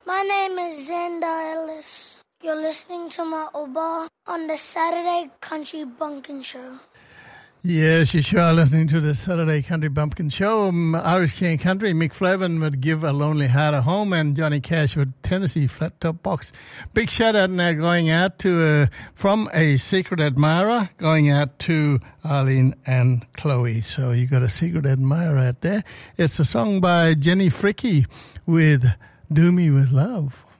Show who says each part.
Speaker 1: My name is Xander Ellis. You're listening to my Oba on the Saturday Country Bumpkin Show.
Speaker 2: Yes, you sure are listening to the Saturday Country Bumpkin Show. Irish King Country, Mick Flavin would Give a Lonely Heart a Home, and Johnny Cash with Tennessee Flat Top Box. Big shout out now going out to, from a secret admirer, going out to Arlene and Chloe. So you got a secret admirer out there. It's a song by Jenny Fricky with Do Me With Love.